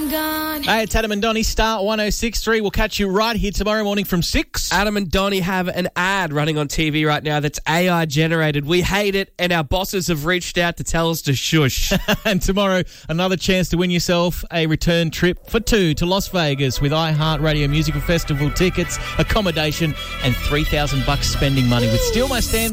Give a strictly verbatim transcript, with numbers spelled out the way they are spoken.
gone. Hey, it's Adam and Donnie, Star one oh six point three. We'll catch you right here tomorrow morning from six. Adam and Donnie have an ad running on T V right now that's A I generated. We hate it, and our bosses have reached out to tell us to shush. And tomorrow, another chance to win yourself a return trip for two to Las Vegas with iHeartRadio Musical Festival tickets, accommodation, and three thousand bucks spending money with Steal My Stand.